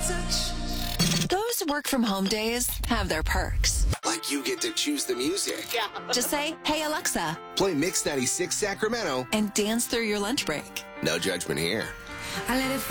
Those work from home days have their perks. Like you get to choose the music. Yeah. Just say, hey, Alexa, Play Mix 96 Sacramento. and dance through your lunch break. No judgment here. I let it